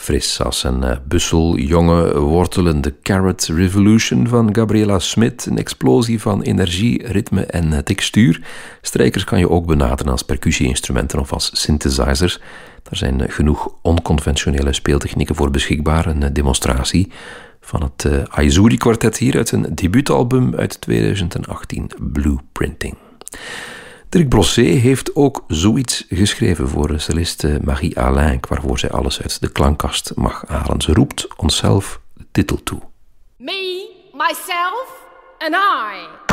Fris als een bussel, jonge, wortelende Carrot Revolution van Gabriela Smit. Een explosie van energie, ritme en textuur. Strijkers kan je ook benaderen als percussie-instrumenten of als synthesizers. Daar zijn genoeg onconventionele speeltechnieken voor beschikbaar. Een demonstratie van het Aizuri-kwartet hier uit een debuutalbum uit 2018, Blueprinting. Dirk Brossé heeft ook zoiets geschreven voor celliste Marie Alain, waarvoor zij alles uit de klankkast mag halen. Ze roept onszelf de titel toe. Me, myself and I.